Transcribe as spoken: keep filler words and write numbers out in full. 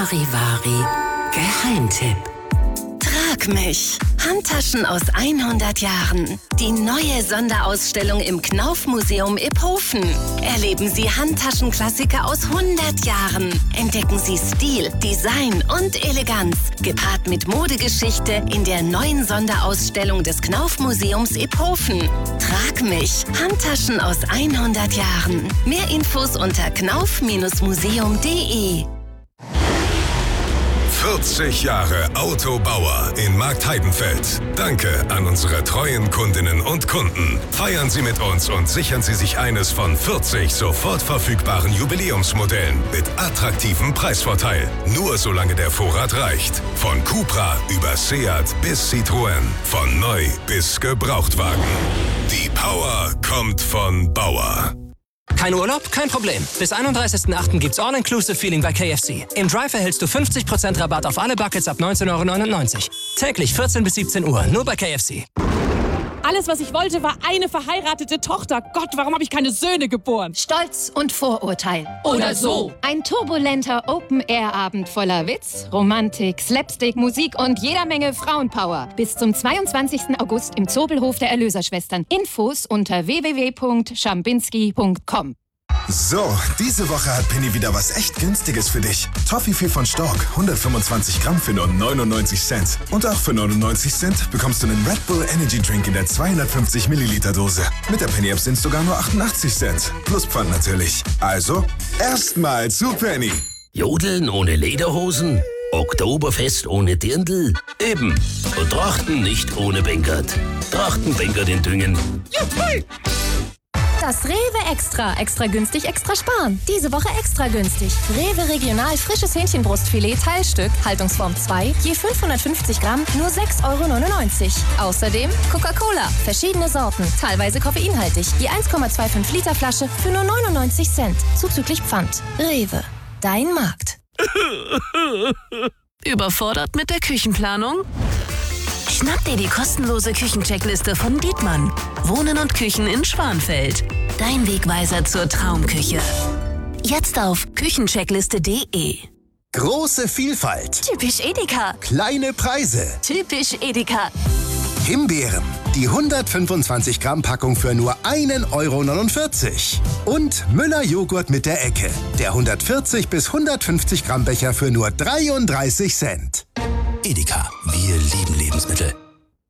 Charivari. Geheimtipp. Trag mich. Handtaschen aus hundert Jahren. Die neue Sonderausstellung im Knauf-Museum Iphofen. Erleben Sie Handtaschenklassiker aus hundert Jahren. Entdecken Sie Stil, Design und Eleganz. Gepaart mit Modegeschichte in der neuen Sonderausstellung des Knauf-Museums Iphofen. Trag mich. Handtaschen aus hundert Jahren. Mehr Infos unter knauf museum punkt de. vierzig Jahre Autobauer in Marktheidenfeld. Danke an unsere treuen Kundinnen und Kunden. Feiern Sie mit uns und sichern Sie sich eines von vierzig sofort verfügbaren Jubiläumsmodellen mit attraktivem Preisvorteil. Nur solange der Vorrat reicht. Von Cupra über Seat bis Citroën. Von neu bis Gebrauchtwagen. Die Power kommt von Bauer. Kein Urlaub? Kein Problem. Bis einunddreißigsten achten gibt's All-Inclusive-Feeling bei K F C. Im Drive erhältst du fünfzig Prozent Rabatt auf alle Buckets ab neunzehn Euro neunundneunzig. Täglich vierzehn bis siebzehn Uhr, nur bei K F C. Alles, was ich wollte, war eine verheiratete Tochter. Gott, warum habe ich keine Söhne geboren? Stolz und Vorurteil. Oder so. Ein turbulenter Open-Air-Abend voller Witz, Romantik, Slapstick, Musik und jeder Menge Frauenpower. Bis zum zweiundzwanzigsten August im Zobelhof der Erlöserschwestern. Infos unter w w w punkt schambinski punkt com. So, diese Woche hat Penny wieder was echt Günstiges für dich. Toffifee von Stork, hundertfünfundzwanzig Gramm für nur neunundneunzig Cent. Und auch für neunundneunzig Cent bekommst du einen Red Bull Energy Drink in der zweihundertfünfzig Milliliter Dose. Mit der Penny-App sind es sogar nur achtundachtzig Cent. Plus Pfand natürlich. Also, erstmal zu Penny. Jodeln ohne Lederhosen? Oktoberfest ohne Dirndl? Eben. Und Trachten nicht ohne Bengert. Trachtenbengert in Düngen. Juppie! Das Rewe Extra. Extra günstig, extra sparen. Diese Woche extra günstig. Rewe Regional frisches Hähnchenbrustfilet Teilstück, Haltungsform zwei, je fünfhundertfünfzig Gramm, nur sechs Euro neunundneunzig. Außerdem Coca-Cola, verschiedene Sorten, teilweise koffeinhaltig, je eins Komma fünfundzwanzig Liter Flasche für nur neunundneunzig Cent, zuzüglich Pfand. Rewe, dein Markt. Überfordert mit der Küchenplanung? Schnapp dir die kostenlose Küchencheckliste von Dietmann. Wohnen und Küchen in Schwanfeld. Dein Wegweiser zur Traumküche. Jetzt auf küchencheckliste punkt de. Große Vielfalt. Typisch Edeka. Kleine Preise. Typisch Edeka. Himbeeren. Die hundertfünfundzwanzig Gramm Packung für nur einen Euro neunundvierzig. Und Müller Joghurt mit der Ecke. Der hundertvierzig bis hundertfünfzig Gramm Becher für nur dreiunddreißig Cent. Edeka. Wir lieben Lebensmittel.